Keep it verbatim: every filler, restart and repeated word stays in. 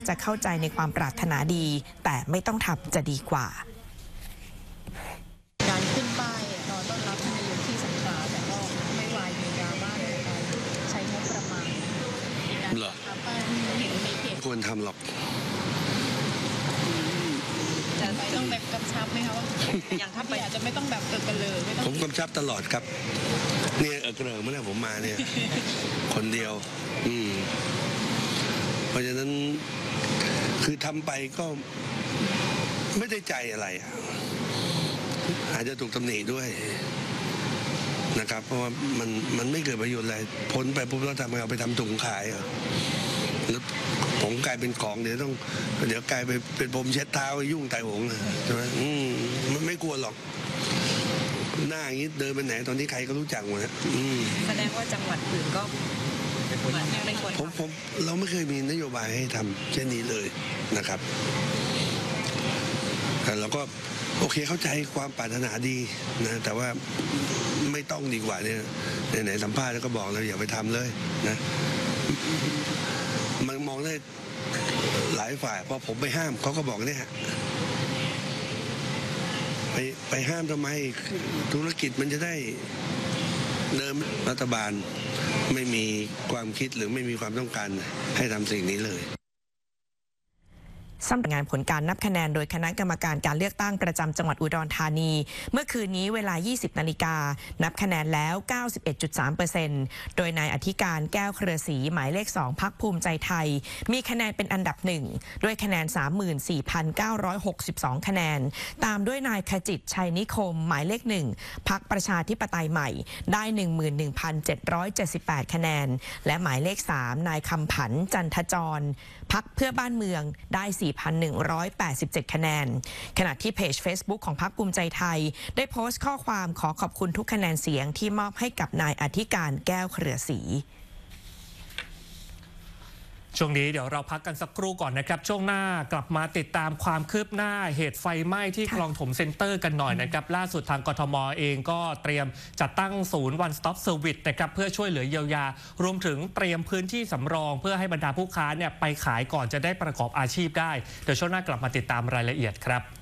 จะเข้าใจในความปรารถนาดีแต่ไม่ต้องทำจะดีกว่าการขึ้นป้ายรอต้อนรับท่านนายกที่สงขลาแต่ก็ไม่วายมีดราม่าในการใช้งบประมาณเหรอเห็นในเพจควรทำหรอกจะต้องแบบกำชับไหมคะว่าอย่างถ้าไปอาจจะไม่ต้องแบบเกิดกันเลยผมกำชับตลอดครับเนี่ยเออเกลือเมื่อไหร่ผมมาเนี่ยคนเดียวอืมเพราะฉะนั้นคือทำไปก็ไม่ได้ใจอะไรอาจจะถูกตำหนิด้วยนะครับเพราะว่ามันมันไม่เกิดประโยชน์อะไรพ้นไปปุ๊บแล้วทำไงเอาไปทำถุงขายเหรอแล้วผมกลายเป็นของเดี๋ยวต้องเดี๋ยวกลายไปเป็นผมเช็ดเท้ายุ่งไตหงใช่ไหมอืมมันไม่กลัวหรอกหน้าอย่างนี้เดินไปไหนตอนนี้ใครก็รู้จักหมดนะแสดงว่าจังหวัดอื่นก็เหมือนไม่ควรผมผมเราไม่เคยมีนโยบายให้ทำเช่นนี้เลยนะครับแต่เราก็โอเคเข้าใจความปรารถนาดีนะแต่ว่าไม่ต้องดีกว่าเนี่ยไหนๆสัมภาษณ์แล้วก็บอกเราอย่าไปทำเลยนะมันมองได้หลายฝ่ายพอผมไปห้ามเขาก็บอกเนี่ยไปไปห้ามทำไมธุรกิจมันจะได้เดิมรัฐบาลไม่มีความคิดหรือไม่มีความต้องการให้ทำสิ่งนี้เลยสำนักงานผลการนับคะแนนโดยคณะกรรมการการเลือกตั้งประจำจังหวัดอุดรธานีเมื่อคืนนี้เวลา ยี่สิบนาฬิกานับคะแนนแล้ว เก้าสิบเอ็ดจุดสามเปอร์เซ็นต์ โดยนายอธิการแก้วเครือศรีหมายเลขสองพรรคภูมิใจไทยมีคะแนนเป็นอันดับหนึ่งด้วยคะแนน สามหมื่นสี่พันเก้าร้อยหกสิบสอง คะแนนตามด้วยนายขจิตชัยนิคมหมายเลขหนึ่งพรรคประชาธิปไตยใหม่ได้ หนึ่งหมื่นหนึ่งพันเจ็ดร้อยเจ็ดสิบแปด คะแนนและหมายเลขสามนายคำผันจันทจรพรรคเพื่อบ้านเมืองได้ สี่พันหนึ่งร้อยแปดสิบเจ็ด คะแนนขณะที่เพจ Facebook ของพรรคภูมิใจไทยได้โพสต์ข้อความขอขอบคุณทุกคะแนนเสียงที่มอบให้กับนายอธิการแก้วเครือศรีช่วงนี้เดี๋ยวเราพักกันสักครู่ก่อนนะครับช่วงหน้ากลับมาติดตามความคืบหน้าเหตุไฟไหม้ที่คลองถมเซ็นเตอร์กันหน่อยนะครับล่าสุดทางกทมเองก็เตรียมจัดตั้งศูนย์ One Stop Service นะครับเพื่อช่วยเหลือเยียวยารวมถึงเตรียมพื้นที่สำรองเพื่อให้บรรดาผู้ค้าเนี่ยไปขายก่อนจะได้ประกอบอาชีพได้เดี๋ยวช่วงหน้ากลับมาติดตามรายละเอียดครับ